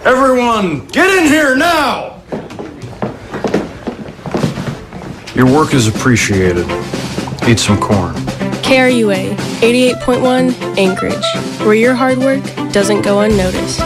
Everyone, get in here now! Your work is appreciated. Eat some corn. KRUA 88.1 Anchorage, where your hard work doesn't go unnoticed.